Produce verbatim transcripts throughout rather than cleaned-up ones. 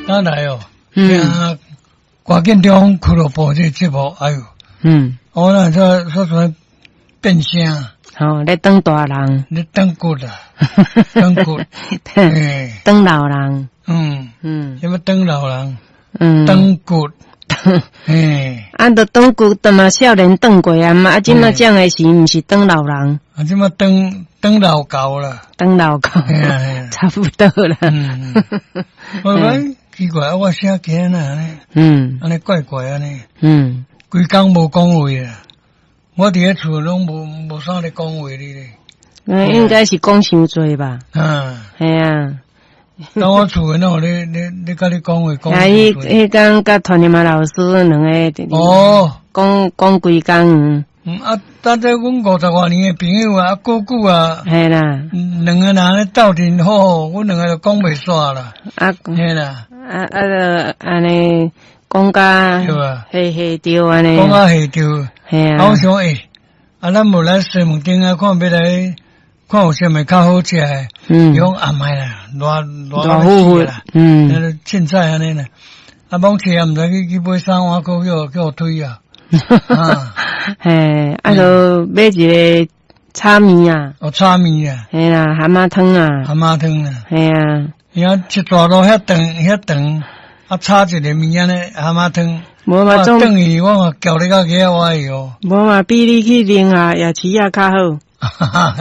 哪来哦？嗯，挂建中俱乐部这节目，哎呦，嗯，我那说说什么变声。 哦，咧当大人， 咧当骨啦，当骨， 哎，当老人， 嗯嗯，什么当老人，嗯，当骨， 哎，啊，都当骨，都嘛少年当过啊嘛，啊，即嘛讲的是毋是当老人？ 啊，即嘛当当老狗啦， 当老狗，差不多啦。嗯， 我讲奇怪，我写起来呢，嗯，安尼怪怪安尼，嗯，规工无讲话啊。我伫咧厝拢无无啥咧讲话哩咧， 嗯，应该是讲伤多吧。嗯，系啊。 当我厝诶，那咧咧咧甲你讲话讲。 啊，迄迄工甲团员嘛老师两个。哦。讲讲规工。 嗯啊，但在阮五十多年诶朋友啊，久久啊。 系啦。 两个人咧斗阵好，阮两个就讲袂煞啦。啊。系啦。 啊啊个安尼讲甲。 对啊。 嘿嘿对安尼。 讲甲嘿对。 系啊， 我想诶，啊，咱无来西门町啊，看要来看有啥物较好食诶。嗯，用阿麦啦，偌偌好啦。嗯，凊彩安尼啦。啊，往车也毋知去去买啥碗糕叫叫我推啊。 啊，嘿，啊，就买一个炒面啊。 哦，炒面啊。 系啦，蛤蟆汤啊。 蛤蟆汤啊。 系啊。 遐一大路遐长遐长，啊，炒一个面安尼蛤蟆汤。 无嘛， 总等于我嘛叫你到几啊歪哟。 无嘛，比你去另下夜市啊较好。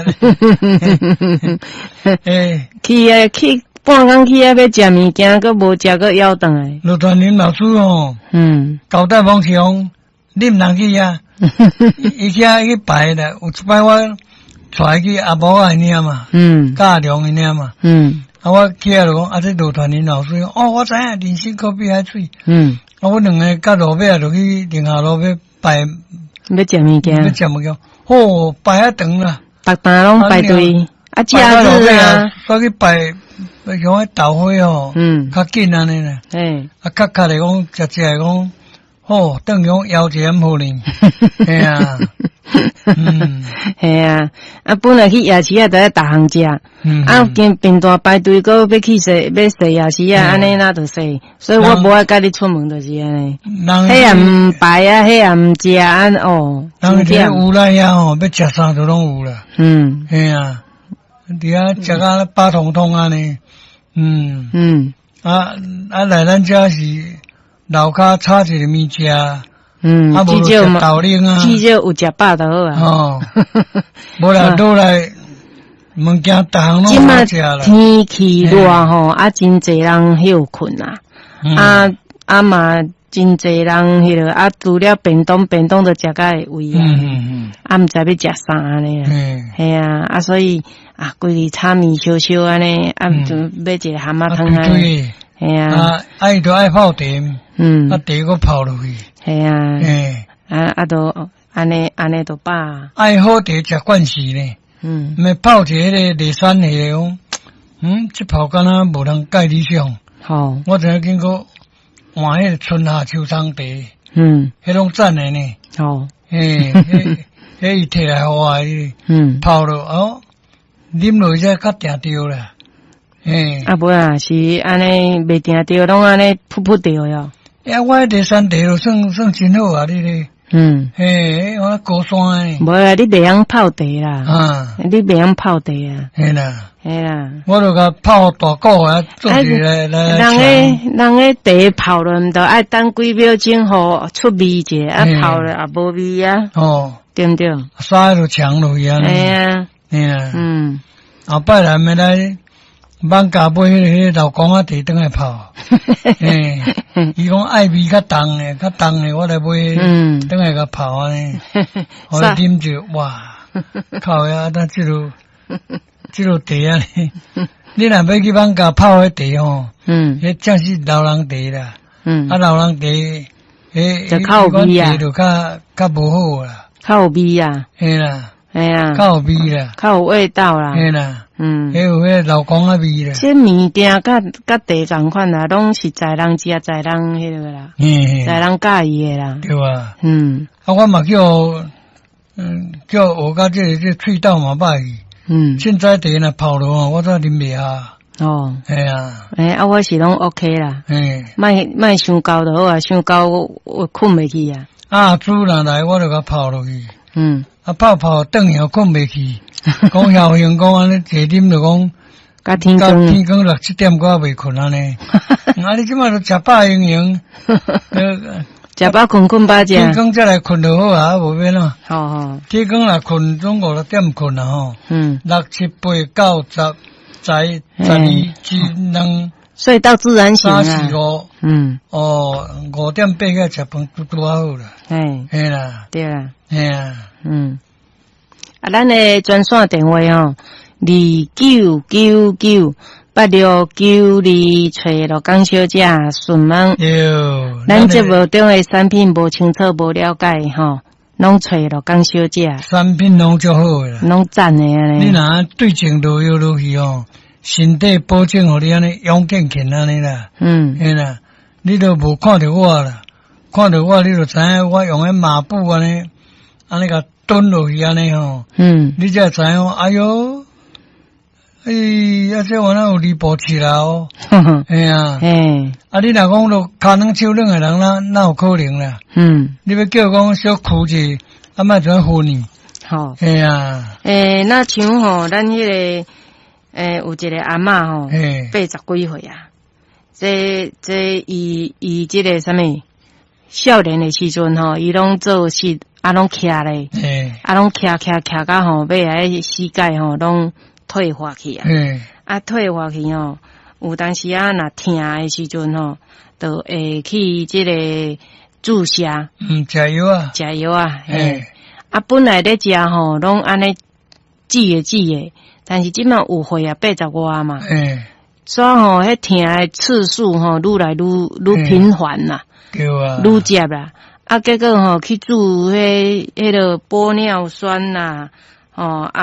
诶，去啊去半工去啊要食物件，佮无食佮枵顿来。 陆团林老师哦，嗯，交代方向，你毋通去啊。伊去啊去排啦，有一摆我带去阿婆啊念嘛，嗯，教良伊念嘛，嗯，啊我去啊就讲啊，这陆团林老师哦，我知影人生可比海水，嗯。啊，我两个甲路尾啊，就去宁夏路要排， 要食物件， 要食物件，哦，排啊长啦， 逐单拢排队，啊，假日啊， 所以排，像迄豆花哦，嗯，较紧安尼啦，哎，啊，较较来讲，食食来讲，哦，等于讲枵一点好呢，系啊， 嗯，系啊，啊，本来去夜市啊，得逐项食，啊，跟便大排队，搁要去洗，要洗夜市啊，安尼那就洗，所以我无爱甲你出门就是安尼。迄也毋排啊，迄也毋食啊，哦。 人伫有来呀吼，要食啥都拢有啦。嗯，系啊，伫遐食啊八通通安尼，嗯嗯，啊啊来咱遮是楼骹炒一个面食。 嗯， 啊， 至少嘛， 至少有食饱就好啊。哦， 无啦，倒来物件逐项拢好食啦。 天气热吼，啊，真侪人休困啊。啊啊嘛，真侪人迄个啊，除了便当，便当就食甲会胃啊。嗯嗯啊，毋知要食啥安尼啊。嗯。系啊，啊，所以啊，规日炒面烧烧安尼，啊，就要一个蛤蟆汤啊。 对。系啊。啊，爱就爱泡茶。嗯。啊，茶搁泡落去。 系啊，诶，啊啊都安尼安尼都饱。 爱好茶食惯势呢，嗯，咪泡茶咧第三下讲，嗯，即泡敢若无人介理想。好，我昨日经过换迄个春夏秋冬茶，嗯，迄种赞的呢。好，诶，迄迄伊摕来互我，嗯，泡落哦，啉落才较定着啦。诶， 啊无啊，是安尼袂定着，拢安尼噗噗着哟。 呀，我第三茶就算算真好啊，你咧。嗯。嘿，我高山诶。 无啊，你袂晓泡茶啦。啊。你袂晓泡茶啊。 嘿啦。 嘿啦。 我就甲泡大锅啊，做起来来。 人诶，人诶茶泡了，毋着爱等几秒钟互出味者，啊泡了也无味啊。哦。对毋对？ 沙就强落去啊。 嘿啊。 嘿啊。嗯。后摆来咪来。艋舺买迄个老公仔茶转来泡，诶，伊讲爱味较重诶，较重诶，我来买，嗯，转来甲泡安尼，互伊啉着，哇，靠呀，那即落即落茶啊，你若要去艋舺泡迄茶吼，嗯，迄正是老人茶啦，嗯，啊老人茶，迄就较有味啊， 就较较无好啦， 较有味啊， 嘿啦， 嘿啊， 较有味啦， 较有味道啦， 嘿啦。嗯，还有迄老公仔味啦。 这物件甲甲茶同款啦，拢是在人食，在人迄个啦，嗯，在人介意诶啦， 对啊。嗯，啊，我嘛叫，嗯，叫学甲这这喙道嘛歹去。嗯，凊彩茶若泡落哦，我则啉袂下。 哦， 哎呀， 哎啊，我是拢 OK 啦， 哎， 卖卖伤高就好啊，伤高我我困袂去啊。 啊，主人来我就甲泡落去， 嗯， 啊泡泡等又困袂去，讲侥幸讲安尼坐啉就讲， 甲天光， 天光六七點我未困安尼，啊你即馬都食飽盈盈， 食飽困困飽食， 天光再來困就好啊，無免咯。 好好， 天光來困總五六點困啦吼， 嗯， 六七八九十十十二一兩。 所以到自然醒啊。 三四五，嗯，哦，五點八個食飯拄拄好啦。哎，係啦， 對啦， 係啊，嗯， 啊，咱的專線電話吼，二九九九八六九二，找羅江小姐詢問。 有， 咱節目中的產品無清楚無了解吼，攏找羅江小姐。 產品攏足好啦， 攏讚的安尼。 你若對症落藥落去吼。身體保證互你安尼勇健健安尼啦，嗯，係啦，你都無看到我啦，看到我你就知影我用迄抹布安尼，安尼甲蹲落去安尼吼，嗯，你才知影，哎喲，哎，啊這我哪有離譜起來哦，係啊，誒，啊你若講都骹軟手軟的人，哪哪有可能啦，嗯，你要叫講小哭者，啊莫怎分你，好，係啊，誒， 那像吼，咱迄個。誒，有一個阿嬷吼，八十幾歲啊，這這伊伊這個啥物，少年的時陣吼，伊攏做事啊攏徛咧，啊攏徛徛徛到吼，尾來膝蓋吼攏退化去啊，啊退化去吼，有當時啊若疼的時陣吼，就會去這個注射， 嗯，食藥啊， 食藥啊，誒，啊本來咧食吼，攏安尼擠嘅擠嘅。但是即滿有歲啊，八十外嘛，欸、所以吼，迄疼的次數吼，愈來愈愈頻繁啦，對啊，愈接啦，啊，結果吼去注迄迄個玻尿酸啦，吼啊。